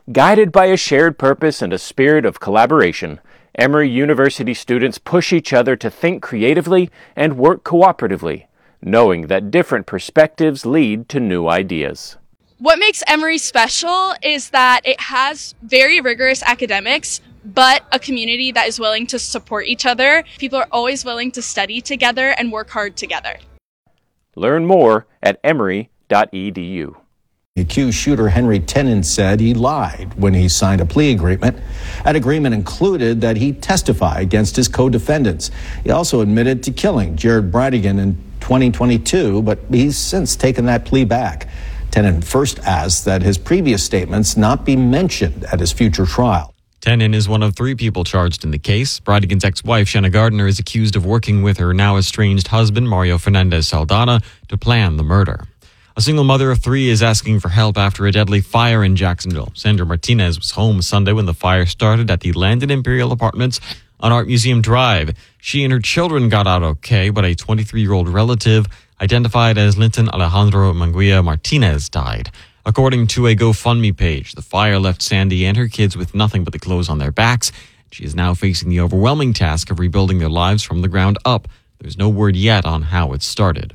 Guided by a shared purpose and a spirit of collaboration, Emory University students push each other to think creatively and work cooperatively, knowing that different perspectives lead to new ideas. What makes Emory special is that it has very rigorous academics, but a community that is willing to support each other. People are always willing to study together and work hard together. Learn more at emory.edu. Accused shooter Henry Tenon said he lied when he signed a plea agreement. That agreement included that he testify against his co-defendants. He also admitted to killing Jared Bradigan in 2022, but he's since taken that plea back. Tenon first asked that his previous statements not be mentioned at his future trial. Tenon is one of 3 people charged in the case. Bradigan's ex-wife, Shanna Gardner, is accused of working with her now estranged husband, Mario Fernandez Saldana, to plan the murder. A single mother of 3 is asking for help after a deadly fire in Jacksonville. Sandra Martinez was home Sunday when the fire started at the Landon Imperial Apartments on Art Museum Drive. She and her children got out okay, but a 23-year-old relative identified as Linton Alejandro Manguia Martinez died. According to a GoFundMe page, the fire left Sandy and her kids with nothing but the clothes on their backs. She is now facing the overwhelming task of rebuilding their lives from the ground up. There's no word yet on how it started.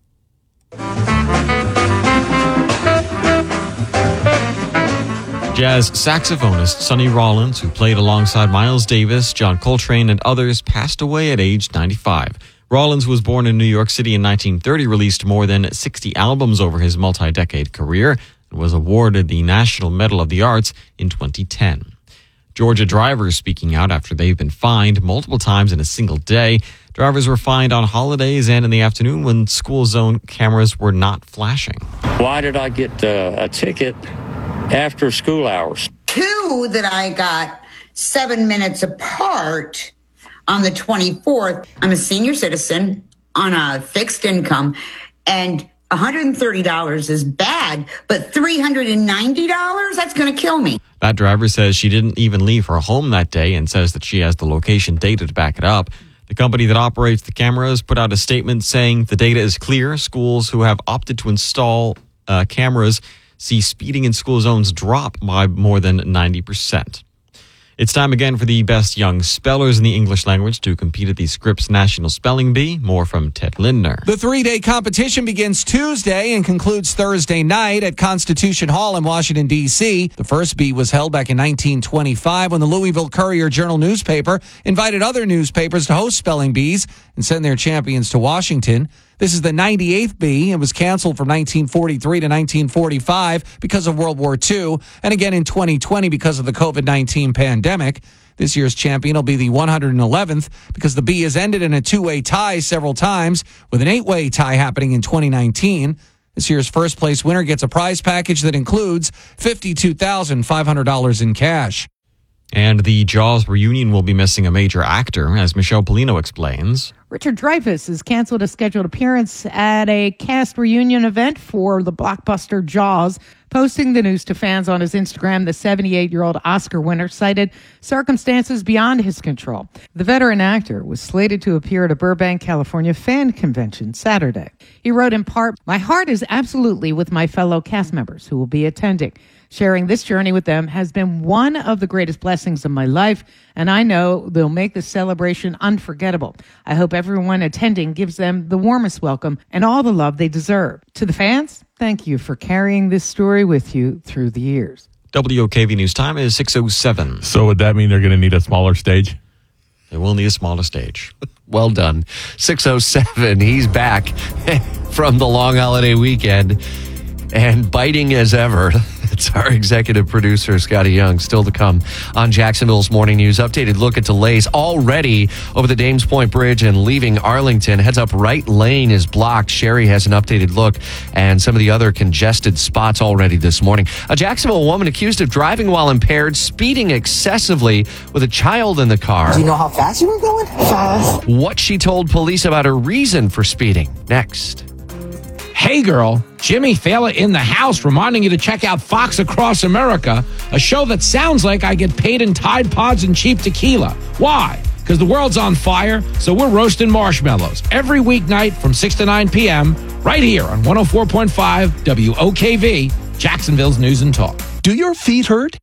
Jazz saxophonist Sonny Rollins, who played alongside Miles Davis, John Coltrane, and others, passed away at age 95. Rollins was born in New York City in 1930, released more than 60 albums over his multi-decade career, and was awarded the National Medal of the Arts in 2010. Georgia drivers speaking out after they've been fined multiple times in a single day. Drivers were fined on holidays and in the afternoon when school zone cameras were not flashing. Why did I get a ticket after school hours? 2 that I got 7 minutes apart on the 24th. I'm a senior citizen on a fixed income, and $130 is bad, but $390, that's going to kill me. That driver says she didn't even leave her home that day and says that she has the location data to back it up. The company that operates the cameras put out a statement saying the data is clear. Schools who have opted to install cameras see speeding in school zones drop by more than 90%. It's time again for the best young spellers in the English language to compete at the Scripps National Spelling Bee. More from Ted Lindner. The 3-day competition begins Tuesday and concludes Thursday night at Constitution Hall in Washington, D.C. The first bee was held back in 1925 when the Louisville Courier-Journal newspaper invited other newspapers to host spelling bees and send their champions to Washington. This is the 98th bee. It was canceled from 1943 to 1945 because of World War II, and again in 2020 because of the COVID-19 pandemic. This year's champion will be the 111th because the bee has ended in a 2-way tie several times, with an 8-way tie happening in 2019. This year's first place winner gets a prize package that includes $52,500 in cash. And the Jaws reunion will be missing a major actor, as Michelle Polino explains. Richard Dreyfuss has canceled a scheduled appearance at a cast reunion event for the blockbuster Jaws. Posting the news to fans on his Instagram, the 78-year-old Oscar winner cited circumstances beyond his control. The veteran actor was slated to appear at a Burbank, California fan convention Saturday. He wrote in part, "My heart is absolutely with my fellow cast members who will be attending. Sharing this journey with them has been one of the greatest blessings of my life, and I know they'll make the celebration unforgettable. I hope everyone attending gives them the warmest welcome and all the love they deserve. To the fans, thank you for carrying this story with you through the years." WOKV News time is 6:07. So would that mean they're going to need a smaller stage? They will need a smaller stage. Well done. 6:07. He's back from the long holiday weekend and biting as ever. It's our executive producer, Scotty Young. Still to come on Jacksonville's Morning News. Updated look at delays already over the Dames Point Bridge and leaving Arlington. Heads up, right lane is blocked. Sherry has an updated look and some of the other congested spots already this morning. A Jacksonville woman accused of driving while impaired, speeding excessively with a child in the car. Do you know how fast you were going? Fast. What she told police about her reason for speeding. Next. Hey girl, Jimmy Fallon in the house reminding you to check out Fox Across America, a show that sounds like I get paid in Tide Pods and cheap tequila. Why? Because the world's on fire, so we're roasting marshmallows every weeknight from 6 to 9 p.m. right here on 104.5 WOKV, Jacksonville's News and Talk. Do your feet hurt?